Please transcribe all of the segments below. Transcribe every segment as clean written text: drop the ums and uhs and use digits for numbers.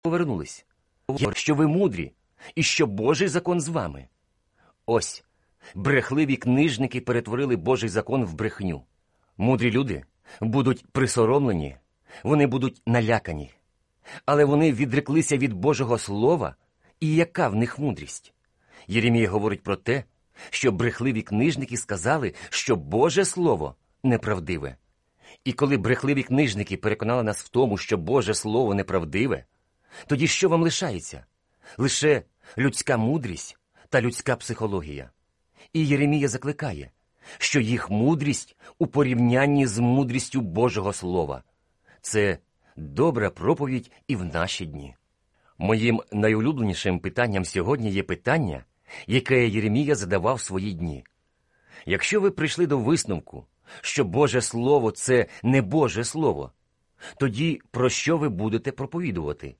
повернулись. Що ви мудрі, і що Божий закон з вами. Ось, брехливі книжники перетворили Божий закон в брехню. Мудрі люди будуть присоромлені, вони будуть налякані. Але вони відреклися від Божого Слова, і яка в них мудрість? Єремія говорить про те, що брехливі книжники сказали, що Боже Слово неправдиве. І коли брехливі книжники переконали нас в тому, що Боже Слово неправдиве, тоді що вам лишається? Лише людська мудрість та людська психологія. І Єремія закликає, що їх мудрість у порівнянні з мудрістю Божого Слова. Це добра проповідь і в наші дні. Моїм найулюбленішим питанням сьогодні є питання, яке Єремія задавав в свої дні. Якщо ви прийшли до висновку, що Боже Слово – це не Боже Слово, тоді про що ви будете проповідувати?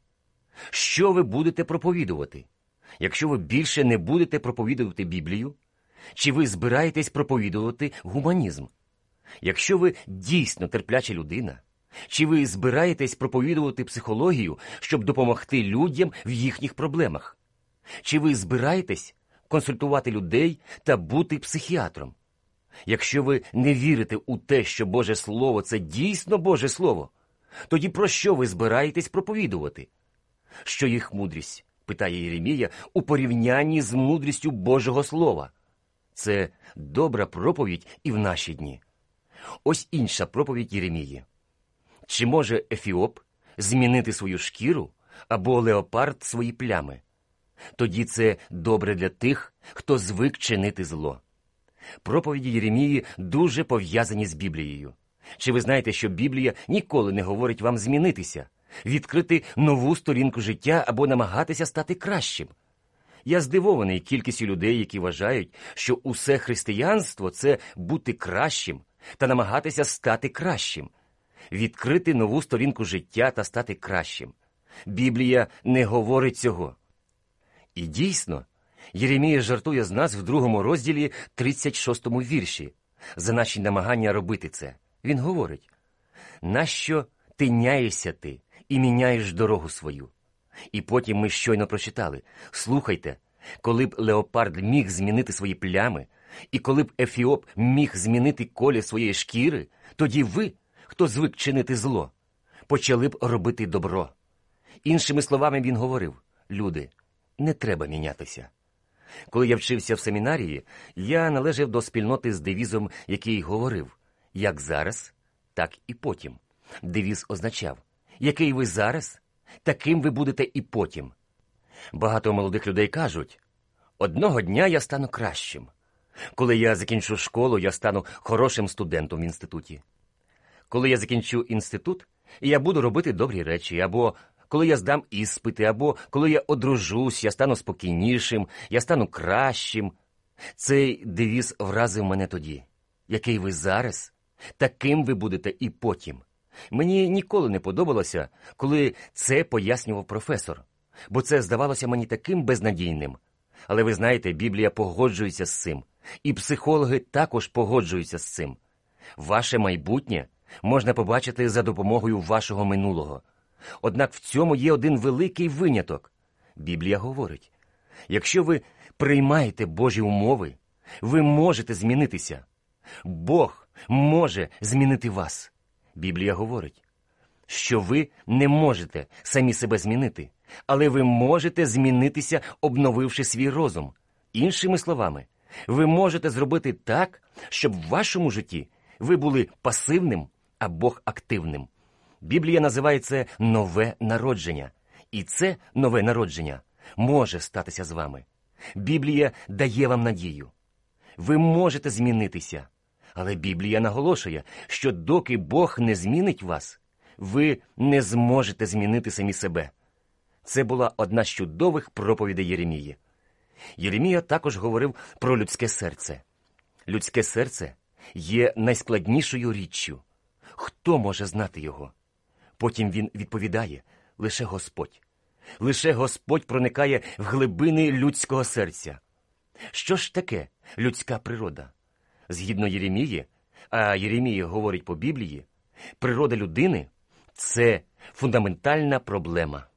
Що ви будете проповідувати? Якщо ви більше не будете проповідувати Біблію, чи ви збираєтесь проповідувати гуманізм? Якщо ви дійсно терпляча людина, чи ви збираєтесь проповідувати психологію, щоб допомогти людям в їхніх проблемах? Чи ви збираєтесь консультувати людей та бути психіатром? Якщо ви не вірите у те, що Боже Слово – це дійсно Боже Слово, тоді про що ви збираєтесь проповідувати? Що їх мудрість, питає Єремія, у порівнянні з мудрістю Божого Слова? Це добра проповідь і в наші дні. Ось інша проповідь Єремії. Чи може Ефіоп змінити свою шкіру або леопард свої плями? Тоді це добре для тих, хто звик чинити зло. Проповіді Єремії дуже пов'язані з Біблією. Чи ви знаєте, що Біблія ніколи не говорить вам змінитися, відкрити нову сторінку життя або намагатися стати кращим? Я здивований кількістю людей, які вважають, що усе християнство – це бути кращим та намагатися стати кращим. Відкрити нову сторінку життя та стати кращим. Біблія не говорить цього. І дійсно, Єремія жартує з нас в 2 розділі 36 вірші за наші намагання робити це. Він говорить: «Нащо тиняєшся ти і міняєш дорогу свою?» І потім ми щойно прочитали: «Слухайте, коли б леопард міг змінити свої плями, і коли б Ефіоп міг змінити колір своєї шкіри, тоді ви, хто звик чинити зло, почали б робити добро». Іншими словами він говорив: «Люди, не треба мінятися». Коли я вчився в семінарії, я належав до спільноти з девізом, який говорив: «Як зараз, так і потім». Девіз означав: «Який ви зараз, таким ви будете і потім». Багато молодих людей кажуть: «Одного дня я стану кращим. Коли я закінчу школу, я стану хорошим студентом в інституті. Коли я закінчу інститут, я буду робити добрі речі, або коли я здам іспити, або коли я одружусь, я стану спокійнішим, я стану кращим». Цей девіз вразив мене тоді. Який ви зараз, таким ви будете і потім. Мені ніколи не подобалося, коли це пояснював професор, бо це здавалося мені таким безнадійним. Але ви знаєте, Біблія погоджується з цим, і психологи також погоджуються з цим. Ваше майбутнє можна побачити за допомогою вашого минулого. Однак в цьому є один великий виняток. Біблія говорить: якщо ви приймаєте Божі умови, ви можете змінитися. Бог може змінити вас. Біблія говорить, що ви не можете самі себе змінити, але ви можете змінитися, обновивши свій розум. Іншими словами, ви можете зробити так, щоб в вашому житті ви були пасивним, а Бог активним. Біблія називає це нове народження. І це нове народження може статися з вами. Біблія дає вам надію. Ви можете змінитися. Але Біблія наголошує, що доки Бог не змінить вас, ви не зможете змінити самі себе. Це була одна з чудових проповідей Єремії. Єремія також говорив про людське серце. Людське серце є найскладнішою річчю. Хто може знати його? Потім він відповідає: лише Господь. Лише Господь проникає в глибини людського серця. Що ж таке людська природа? Згідно Єремії, а Єремія говорить по Біблії, природа людини – це фундаментальна проблема.